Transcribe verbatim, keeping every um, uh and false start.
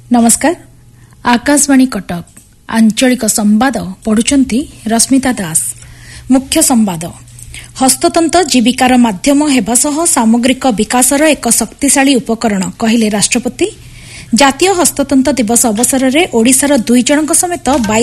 नमस्कार। आकाशवाणी कटक आंचलिक संवाद पढ़ुचंती रश्मिता दास। मुख्य संवाद। हस्ततंत्र जीविकार माध्यम हेबा सह सामग्रिक विकासर एक शक्तिशाली उपकरण कहिले राष्ट्रपति। जातीय हस्ततंत्र दिवस अवसर में ओडिशार दुई जनक समेत बाईस